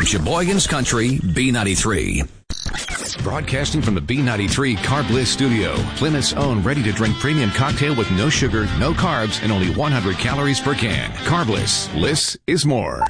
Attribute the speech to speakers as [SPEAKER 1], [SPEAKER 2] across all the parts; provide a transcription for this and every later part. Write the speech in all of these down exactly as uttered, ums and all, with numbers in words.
[SPEAKER 1] Sheboygan's Country, B ninety-three. Broadcasting from the B ninety-three Car Bliss studio, Plymouth's own ready-to-drink premium cocktail with no sugar, no carbs, and only one hundred calories per can. Car Bliss. Bliss is more.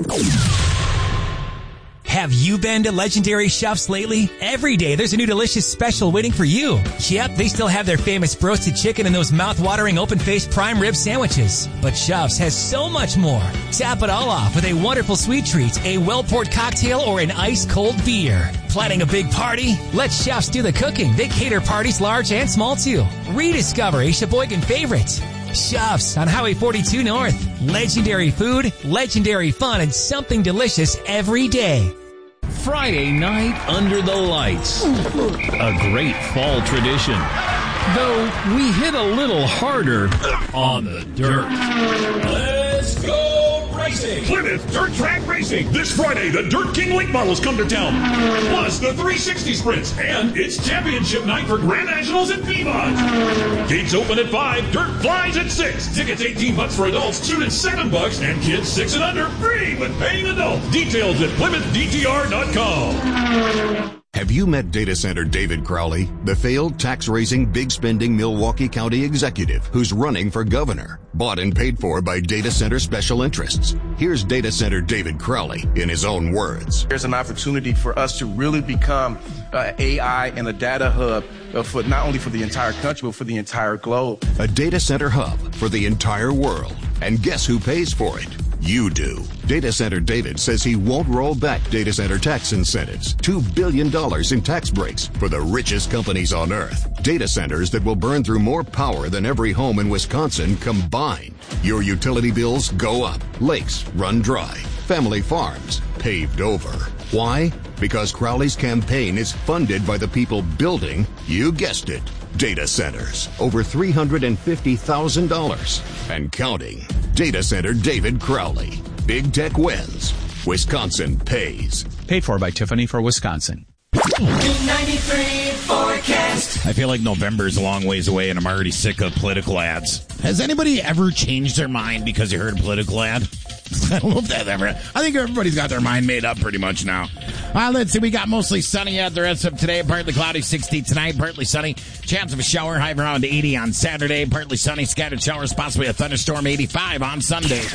[SPEAKER 2] Have you been to Legendary Chefs lately? Every day there's a new delicious special waiting for you. Yep, they still have their famous roasted chicken and those mouth-watering open-faced prime rib sandwiches. But Chefs has so much more. Tap it all off with a wonderful sweet treat, a well-poured cocktail, or an ice-cold beer. Planning a big party? Let Chefs do the cooking. They cater parties large and small too. Rediscover a Sheboygan favorite. Chefs on Highway forty-two North. Legendary food, legendary fun, and something delicious every day.
[SPEAKER 3] Friday night under the lights. A great fall tradition. Though we hit a little harder on the dirt.
[SPEAKER 4] Let's go racing! Plymouth Dirt Track Racing. This Friday, the Dirt King late models come to town. Plus the three sixty sprints. And it's championship night for Grand Nationals and P M O Ds. Gates open at five. Dirt flies at six. Tickets eighteen bucks for adults, shoot at seven bucks, and kids six and under free with paying adults. Details at Plymouth D T R dot com.
[SPEAKER 5] Have you met Data Center David Crowley, the failed tax-raising, big-spending Milwaukee County executive who's running for governor, bought and paid for by Data Center special interests? Here's Data Center David Crowley in his own words.
[SPEAKER 6] There's an opportunity for us to really become uh, A I and a data hub uh, for not only for the entire country, but for the entire globe.
[SPEAKER 5] A data center hub for the entire world. And guess who pays for it? You do. Data Center David says he won't roll back data center tax incentives. two billion dollars in tax breaks for the richest companies on earth. Data centers that will burn through more power than every home in Wisconsin combined. Your utility bills go up. Lakes run dry. Family farms paved over. Why? Because Crowley's campaign is funded by the people building, you guessed it, data centers. Over three hundred fifty thousand dollars and counting. Data Center David Crowley. Big tech wins. Wisconsin pays.
[SPEAKER 7] Paid for by Tiffany for Wisconsin.
[SPEAKER 8] ninety-three forecast.
[SPEAKER 9] I feel like November's a long ways away and I'm already sick of political ads. Has anybody ever changed their mind because they heard a political ad? I don't know if that ever. I think everybody's got their mind made up pretty much now. Uh, let's see. We got mostly sunny out the rest of today. Partly cloudy, sixty tonight. Partly sunny. Chance of a shower, high around eighty on Saturday. Partly sunny, scattered showers, possibly a thunderstorm, eighty-five on Sunday.